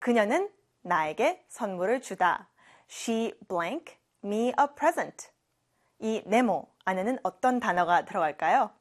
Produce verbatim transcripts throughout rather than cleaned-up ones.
그녀는 나에게 선물을 주다. She blank me a present. 이 네모 안에는 어떤 단어가 들어갈까요?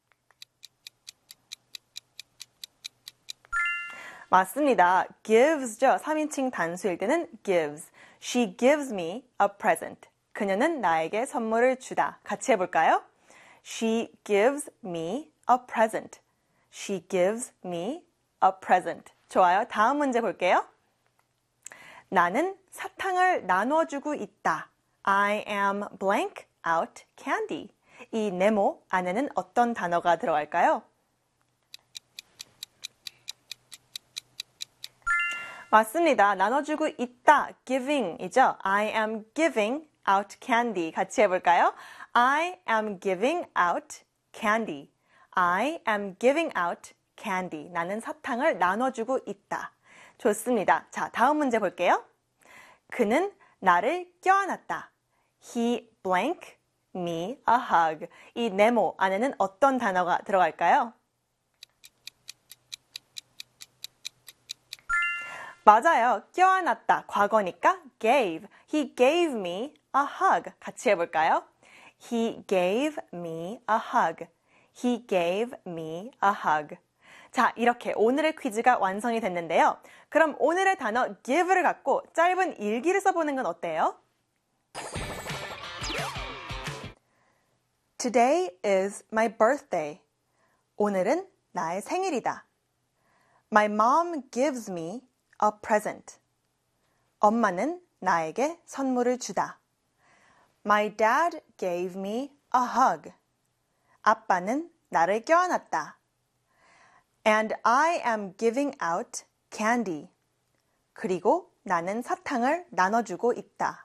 맞습니다. gives죠. 삼인칭 단수일 때는 gives. She gives me a present. 그녀는 나에게 선물을 주다. 같이 해볼까요? She gives me a present. She gives me a present. 좋아요. 다음 문제 볼게요. 나는 사탕을 나눠주고 있다. I am blank out candy. 이 네모 안에는 어떤 단어가 들어갈까요? 맞습니다. 나눠주고 있다. giving이죠. I am giving out candy. 같이 해볼까요? I am giving out candy. I am giving out candy. 나는 사탕을 나눠주고 있다. 좋습니다. 자, 다음 문제 볼게요. 그는 나를 껴안았다. He blank me a hug. 이 네모 안에는 어떤 단어가 들어갈까요? 맞아요. 껴안았다. 과거니까 gave. He gave me a hug. 같이 해볼까요? He gave me a hug. He gave me a hug. 자, 이렇게 오늘의 퀴즈가 완성이 됐는데요. 그럼 오늘의 단어 give를 갖고 짧은 일기를 써보는 건 어때요? Today is my birthday. 오늘은 나의 생일이다. My mom gives me a present. 엄마는 나에게 선물을 주다. My dad gave me a hug. 아빠는 나를 껴안았다. And I am giving out candy. 그리고 나는 사탕을 나눠주고 있다.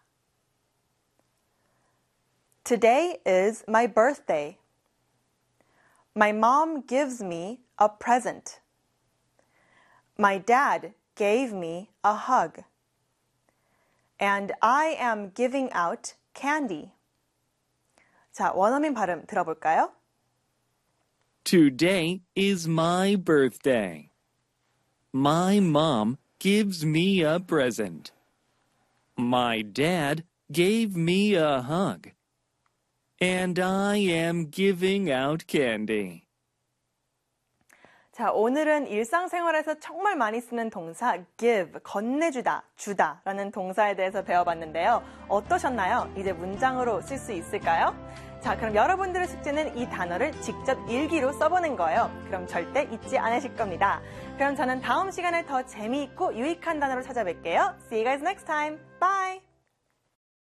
Today is my birthday. My mom gives me a present. My dad gave me a hug. And I am giving out candy. 자, 원어민 발음 들어볼까요? Today is my birthday. My mom gives me a present. My dad gave me a hug. And I am giving out candy. 자, 오늘은 일상생활에서 정말 많이 쓰는 동사 give, 건네주다, 주다 라는 동사에 대해서 배워봤는데요. 어떠셨나요? 이제 문장으로 쓸 수 있을까요? 자, 그럼 여러분들의 숙제는 이 단어를 직접 일기로 써보는 거예요. 그럼 절대 잊지 않으실 겁니다. 그럼 저는 다음 시간에 더 재미있고 유익한 단어로 찾아뵐게요. See you guys next time. Bye!